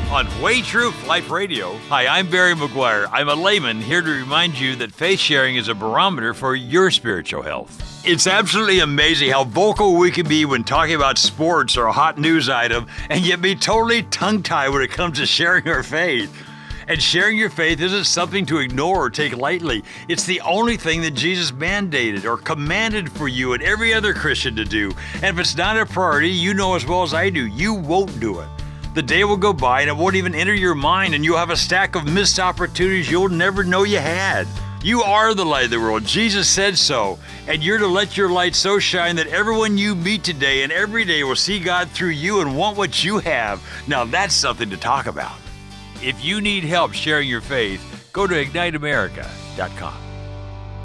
on Way Truth Life Radio. Hi, I'm Barry McGuire. I'm a layman here to remind you that faith sharing is a barometer for your spiritual health. It's absolutely amazing how vocal we can be when talking about sports or a hot news item, and yet be totally tongue-tied when it comes to sharing our faith. And sharing your faith isn't something to ignore or take lightly. It's the only thing that Jesus mandated or commanded for you and every other Christian to do. And if it's not a priority, you know as well as I do, you won't do it. The day will go by and it won't even enter your mind, and you'll have a stack of missed opportunities you'll never know you had. You are the light of the world. Jesus said so. And you're to let your light so shine that everyone you meet today and every day will see God through you and want what you have. Now that's something to talk about. If you need help sharing your faith, go to IgniteAmerica.com.